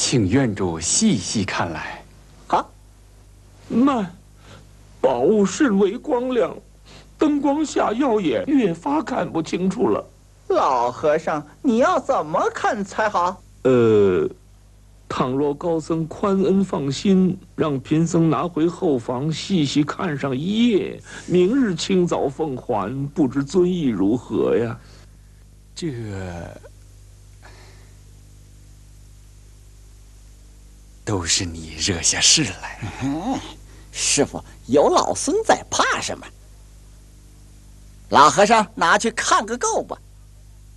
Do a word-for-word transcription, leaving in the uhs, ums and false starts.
请院主细细看来。 好， 慢，宝物甚为光亮，灯光下耀眼，越发看不清楚了。 老和尚，你要怎么看才好？ 呃。 倘若高僧宽恩放心，让贫僧拿回后房细细看上一夜，明日清早奉还，不知尊意如何呀？ 这都是你惹下事来。 嗯，师傅有老孙在，怕什么？老和尚拿去看个够吧。